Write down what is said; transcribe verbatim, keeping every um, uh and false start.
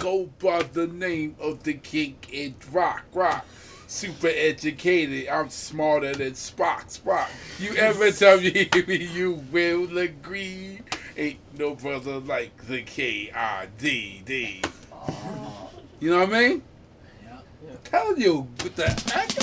go by the name of the king in rock, rock. Super educated, I'm smarter than Spock, Spock. You ever tell me you will agree? Ain't no brother like the K I D D. You know what I mean? Yeah. I'm telling you, with the accent.